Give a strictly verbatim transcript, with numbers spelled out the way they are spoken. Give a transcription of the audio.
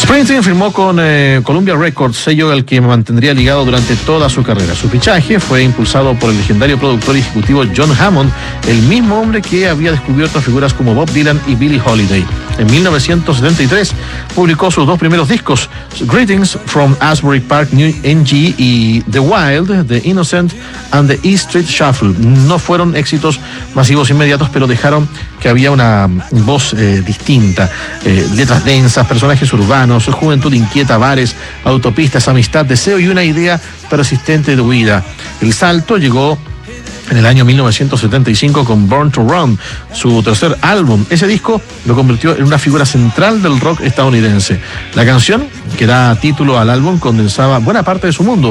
Springsteen firmó con eh, Columbia Records, sello al que mantendría ligado durante toda su carrera. Su fichaje fue impulsado por el legendario productor y ejecutivo John Hammond, el mismo hombre que había descubierto a figuras como Bob Dylan y Billie Holiday. En mil novecientos setenta y tres publicó sus dos primeros discos, Greetings from Asbury Park, New N G y The Wild, The Innocent and The E Street Shuffle. No fueron éxitos masivos inmediatos, pero dejaron que había una voz eh, distinta, eh, letras densas, personajes urbanos, juventud inquieta, bares, autopistas, amistad, deseo y una idea persistente de huida. El salto llegó en el año mil novecientos setenta y cinco con Born to Run, su tercer álbum. Ese disco lo convirtió en una figura central del rock estadounidense. La canción, que da título al álbum, condensaba buena parte de su mundo.